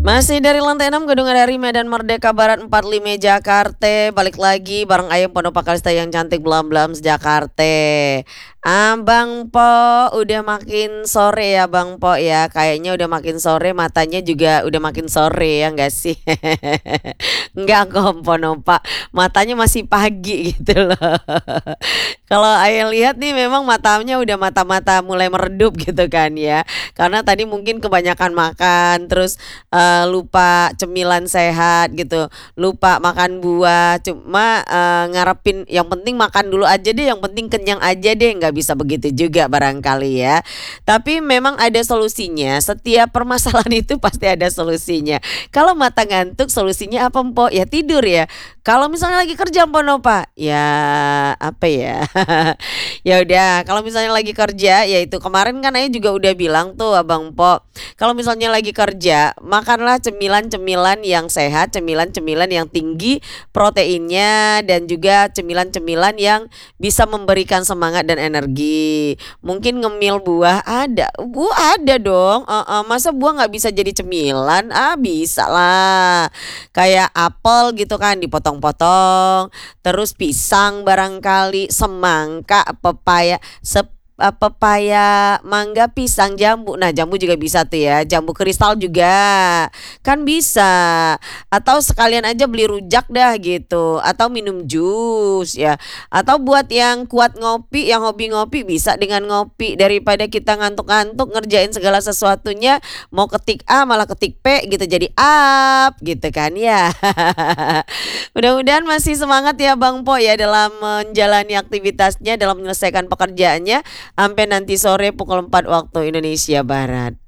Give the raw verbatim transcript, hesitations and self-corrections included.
Masih dari lantai enam Gedung Adari Medan Merdeka Barat empat puluh lima Jakarta. Balik lagi bareng Ayam Pondok Pakalista yang cantik belam-belam Jakarta. Abang Po udah makin sore ya Bang Po ya. Kayaknya udah makin sore, matanya juga udah makin sore ya enggak sih? Enggak kok Pono Pak, matanya masih pagi gitu loh. Kalau Ayah lihat nih memang matanya udah mata-mata mulai meredup gitu kan ya. Karena tadi mungkin kebanyakan makan, terus eh, lupa cemilan sehat gitu, lupa makan buah, cuma eh, ngarepin yang penting makan dulu aja deh, yang penting kenyang aja deh, nggak bisa begitu juga barangkali ya. Tapi memang ada solusinya, setiap permasalahan itu pasti ada solusinya. Kalau mata ngantuk solusinya apa Mpok? Ya tidur ya. Kalau misalnya lagi kerja Mpok Nopa, ya apa ya? Ya udah, kalau misalnya lagi kerja, ya itu kemarin kan Ayah juga udah bilang tuh Abang Po, kalau misalnya lagi kerja, makanlah cemilan-cemilan yang sehat, cemilan-cemilan yang tinggi proteinnya dan juga cemilan-cemilan yang bisa memberikan semangat dan energi. Mungkin ngemil buah ada, buah ada dong. Eh, eh, masa buah nggak bisa jadi cemilan? Ah bisa lah. Kayak apel gitu kan dipotong-potong, terus pisang barangkali, semangka, pepaya, sep eh, pepaya, mangga, pisang, jambu. Nah, jambu juga bisa tuh ya. Jambu kristal juga kan bisa. Atau sekalian aja beli rujak dah gitu. Atau minum jus ya. Atau buat yang kuat ngopi, yang hobi ngopi bisa dengan ngopi daripada kita ngantuk-ngantuk ngerjain segala sesuatunya mau ketik A malah ketik P gitu jadi up gitu kan ya. Mudah-mudahan masih semangat ya Bang Po ya dalam menjalani aktivitasnya, dalam menyelesaikan pekerjaannya sampai nanti sore pukul empat waktu Indonesia Barat.